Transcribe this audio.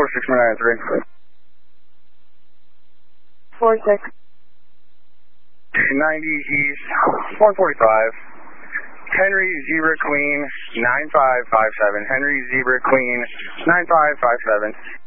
4693. 46. 90 East, 145. Henry Zebra Queen 9557. Henry Zebra Queen 9557.